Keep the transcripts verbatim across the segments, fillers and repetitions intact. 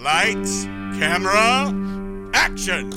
Lights, camera, action!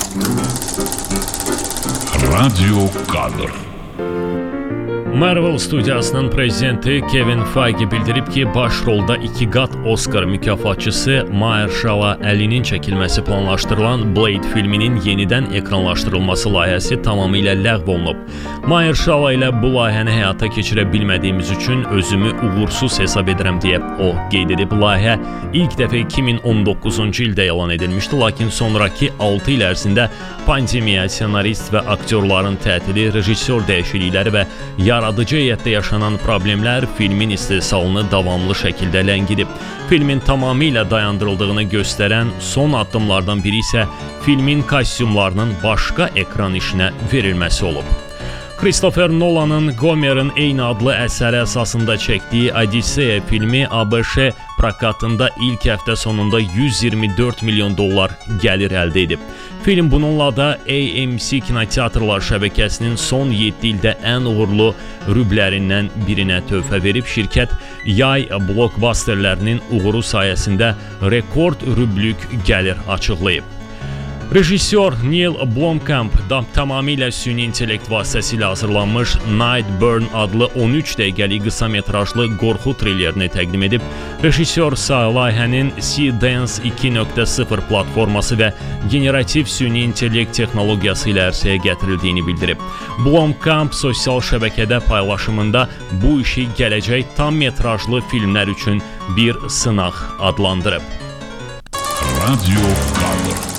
Radio kadr. Marvel studiyasının prezidenti Kevin Feige bildirib ki, baş rolda iki qat Oscar mükafatçısı Mahershala Ali'nin çəkilməsi planlaşdırılan Blade filminin yenidən ekranlaşdırılması layihəsi tamamilə ləğv olunub. Mahershala ilə bu layihəni həyata keçirə bilmədiyimiz üçün özümü uğursuz hesab edirəm deyə o qeyd edib. Layihə ilk dəfə iki min on doqquzuncu ildə elan edilmişdi, lakin sonraki altı il ərzində pandemiya, senarist və aktyorların tətili, rejissor dəyişiklikləri və yaradıcı heyətdə yaşanan problemlər filmin istehsalını davamlı şəkildə ləngidib. Filmin tamamilə dayandırıldığını göstərən son addımlardan biri isə filmin kostyumlarının başqa ekran işinə verilməsi olub. Christopher Nolan'ın Gomer'ın eyni adlı əsəri əsasında çəkdiyi Odisseya filmi A B Ş prokatında ilk həftə sonunda yüz iyirmi dörd milyon dollar gəlir əldə edib. Film bununla da A M C kinoteatrlar şəbəkəsinin son yeddi ildə ən uğurlu rüblərindən birinə töhfə verib. Şirkət yay blockbusterlərinin uğuru sayəsində rekord rüblük gəlir açıqlayıb. Rejissor Neil Blomkamp da tamamilə süni intellekt vasitəsilə hazırlanmış Nightburn adlı on üç dəqiqəlik qısa metrajlı qorxu trillerini təqdim edib. Rejissor layihənin Seedance iki nöqtə sıfır platforması və generativ süni intellekt texnologiyası ilə ərsəyə gətirildiyini bildirib. Blomkamp sosial şəbəkədə paylaşımında bu işi gələcək tam metrajlı filmlər üçün bir sınaq adlandırıb. Radio kadr.